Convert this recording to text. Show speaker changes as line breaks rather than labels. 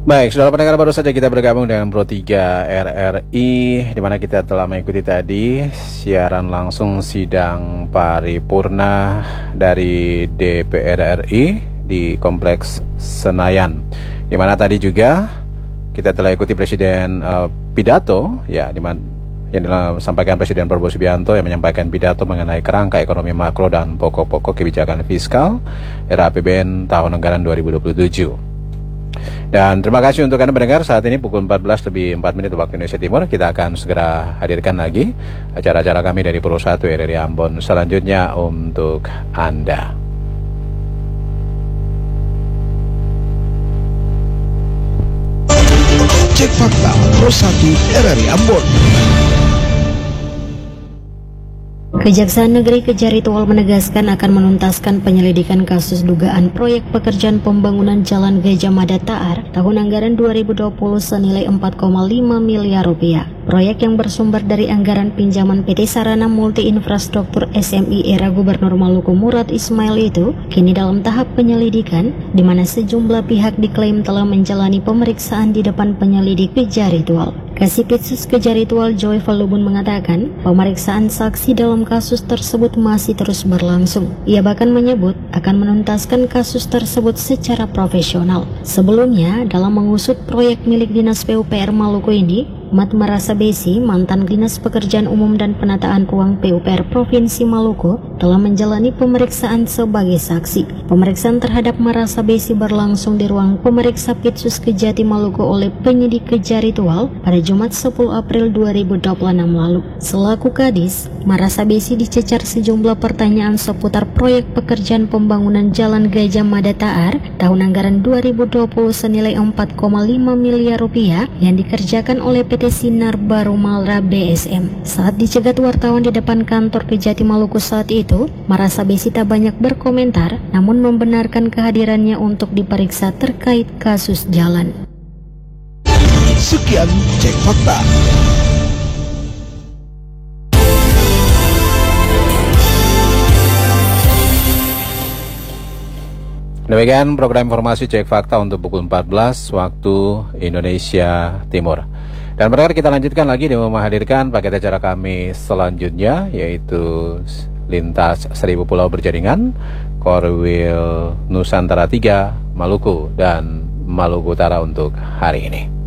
Baik, saudara pendengar, baru saja kita bergabung dengan Pro 3 RRI, di mana kita telah mengikuti tadi siaran langsung sidang paripurna dari DPR RI di Kompleks Senayan, di mana tadi juga kita telah ikuti Presiden pidato, ya, di mana yang disampaikan Presiden Prabowo Subianto yang menyampaikan pidato mengenai kerangka ekonomi makro dan pokok-pokok kebijakan fiskal era APBN tahun anggaran 2027. Dan terima kasih untuk Anda mendengar. Saat ini pukul 14:04 waktu Indonesia Timur. Kita akan segera hadirkan lagi acara-acara kami dari Pro 1 RRI Ambon selanjutnya untuk Anda.
Cek fakta Pro 1 RRI Ambon.
Kejaksaan Negeri Kejaritual menegaskan akan menuntaskan penyelidikan kasus dugaan proyek pekerjaan pembangunan Jalan Gajah Mada Ta'ar tahun anggaran 2020 senilai 4,5 miliar rupiah. Proyek yang bersumber dari anggaran pinjaman PT Sarana Multi Infrastruktur SMI era Gubernur Maluku Murad Ismail itu kini dalam tahap penyelidikan, di mana sejumlah pihak diklaim telah menjalani pemeriksaan di depan penyelidik Kejaritual. Kasipitsus Kejaritual Joy Falubun mengatakan pemeriksaan saksi dalam kasus tersebut masih terus berlangsung. Ia bahkan menyebut akan menuntaskan kasus tersebut secara profesional. Sebelumnya, dalam mengusut proyek milik Dinas PUPR Maluku ini, Mat Marasabesi, mantan Dinas Pekerjaan Umum dan Penataan Ruang PUPR Provinsi Maluku, telah menjalani pemeriksaan sebagai saksi. Pemeriksaan terhadap Marasabesi berlangsung di ruang pemeriksa Pitsus Kejati Maluku oleh penyidik Kejaritual pada Jumat 10 April 2026 lalu. Selaku Kadis, Marasabesi dicecar sejumlah pertanyaan seputar proyek pekerjaan pembangunan Jalan Gajah Mada Ta'ar tahun anggaran 2020 senilai 4,5 miliar rupiah yang dikerjakan oleh PT Sinar Baru Malra BSM. Saat dicegat wartawan di depan kantor Kejati Maluku saat itu, Marasabesi tak banyak berkomentar, namun membenarkan kehadirannya untuk diperiksa terkait kasus jalan.
Sekian Cek Fakta.
Demikian program informasi Cek Fakta untuk pukul 14 waktu Indonesia Timur. Dan berikut kita lanjutkan lagi dengan menghadirkan paket acara kami selanjutnya, yaitu Lintas Seribu Pulau Berjaringan, Korwil Nusantara 3, Maluku, dan Maluku Utara untuk hari ini.